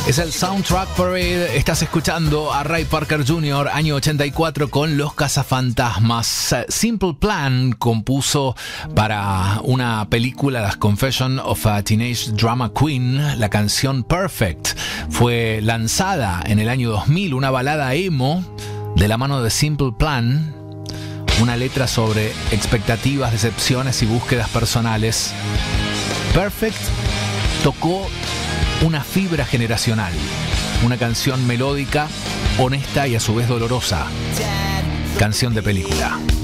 Es el Soundtrack Parade. Estás escuchando a Ray Parker Jr., año 84, con Los Cazafantasmas. Simple Plan compuso para una película, The Confession of a Teenage Drama Queen, la canción Perfect. Fue lanzada en el año 2000, una balada emo de la mano de Simple Plan. Una letra sobre expectativas, decepciones y búsquedas personales. Perfect tocó una fibra generacional, una canción melódica, honesta y a su vez dolorosa. Canción de película.